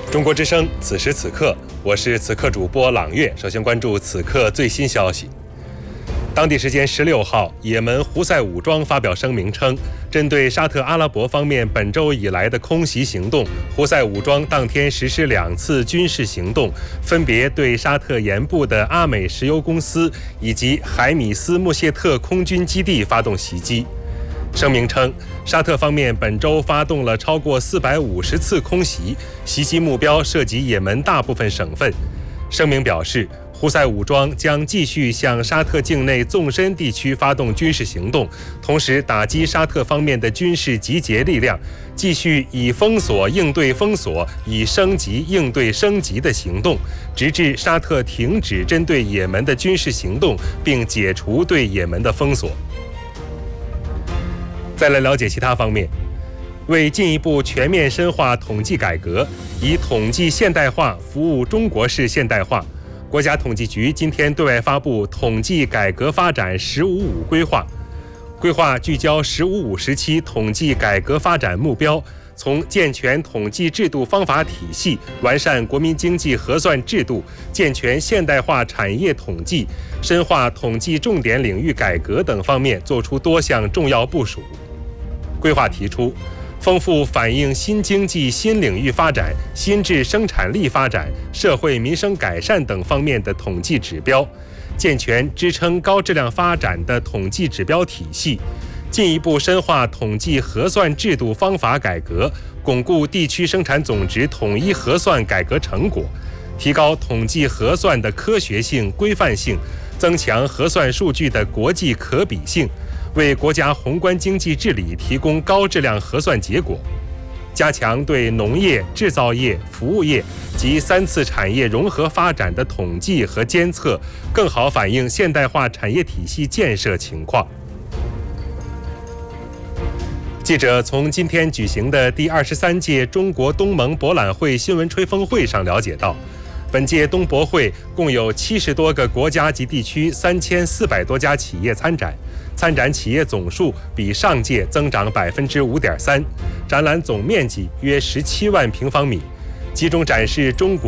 中国之声，此时此刻，我是此刻主播朗月。首先关注此刻最新消息。当地时间16号，也门胡塞武装发表声明称，针对沙特阿拉伯方面本周以来的空袭行动，胡塞武装当天实施2次军事行动，分别对沙特沿部的阿美石油公司以及海米斯穆谢特空军基地发动袭击。声明称，沙特方面本周发动了超过450次空袭，袭击目标涉及也门大部分省份。声明表示，胡塞武装将继续向沙特境内纵深地区发动军事行动，同时打击沙特方面的军事集结力量，继续以封锁应对封锁，以升级应对升级的行动，直至沙特停止针对也门的军事行动，并解除对也门的封锁。再来了解其他方面。为进一步全面深化统计改革，以统计现代化服务中国式现代化，国家统计局今天对外发布统计改革发展“1055”规划。规划聚焦“1055”时期统计改革发展目标，从健全统计制度方法体系、完善国民经济核算制度、健全现代化产业统计、深化统计重点领域改革等方面作出多项重要部署。规划提出，丰富反映新经济新领域发展、新质生产力发展、社会民生改善等方面的统计指标，健全支撑高质量发展的统计指标体系，进一步深化统计核算制度方法改革，巩固地区生产总值统一核算改革成果，提高统计核算的科学性、规范性，增强核算数据的国际可比性，为国家宏观经济治理提供高质量核算结果，加强对农业、制造业、服务业及3次产业融合发展的统计和监测，更好反映现代化产业体系建设情况。记者从今天举行的第23届中国东盟博览会新闻吹风会上了解到，本届东博会共有70多个国家及地区3400多家企业参展，参展企业总数比上届增长5.3%，展览总面积约17万平方米，集中展示中国